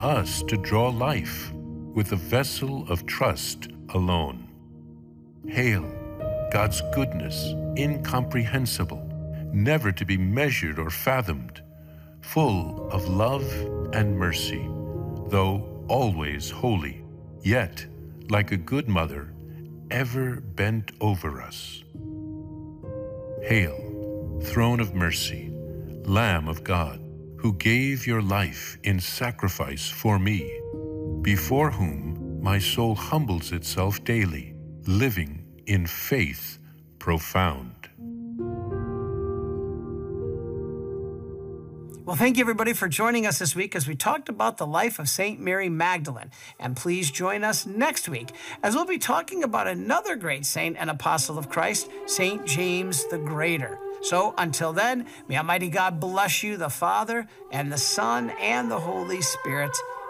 us to draw life with a vessel of trust alone. Hail, God's goodness, incomprehensible, never to be measured or fathomed, full of love and mercy, though always holy, yet, like a good mother, ever bent over us. Hail, throne of mercy, Lamb of God, who gave your life in sacrifice for me, before whom my soul humbles itself daily, living in faith profound. Well, thank you, everybody, for joining us this week as we talked about the life of St. Mary Magdalene. And please join us next week as we'll be talking about another great saint and apostle of Christ, St. James the Greater. So until then, may Almighty God bless you, the Father, and the Son, and the Holy Spirit.